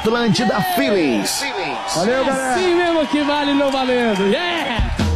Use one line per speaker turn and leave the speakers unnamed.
Atlântida Feelings.
Valeu, galera.
Assim mesmo que vale, não valendo. Yeah!